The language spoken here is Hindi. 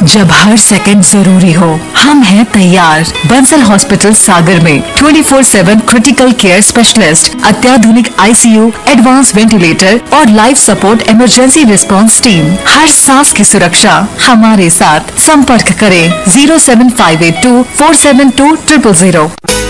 जब हर सेकंड जरूरी हो, हम हैं तैयार। बंसल हॉस्पिटल सागर में 24/7 क्रिटिकल केयर स्पेशलिस्ट, अत्याधुनिक ICU, एडवांस वेंटिलेटर और life support emergency response team. हर सांस की सुरक्षा हमारे साथ। संपर्क करें 07582 472 000।